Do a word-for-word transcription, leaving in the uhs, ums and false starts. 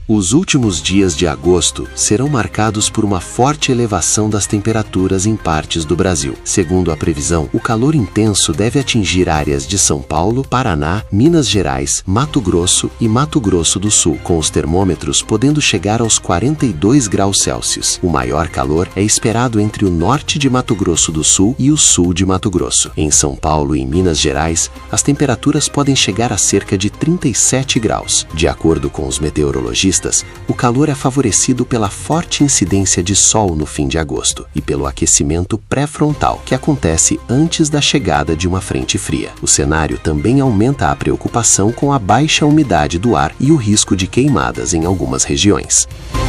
Os últimos dias de agosto serão marcados por uma forte elevação das temperaturas em partes do Brasil. Segundo a previsão, o calor intenso deve atingir áreas de São Paulo, Paraná, Minas Gerais, Mato Grosso e Mato Grosso do Sul, com os termômetros podendo chegar aos quarenta e dois graus Celsius. O maior calor é esperado entre o norte de Mato Grosso do Sul e o sul de Mato Grosso. Em São Paulo e em Minas Gerais, as temperaturas podem chegar a cerca de trinta e sete graus. De acordo com os meteorologistas, o calor é favorecido pela forte incidência de sol no fim de agosto e pelo aquecimento pré-frontal, que acontece antes da chegada de uma frente fria. O cenário também aumenta a preocupação com a baixa umidade do ar e o risco de queimadas em algumas regiões.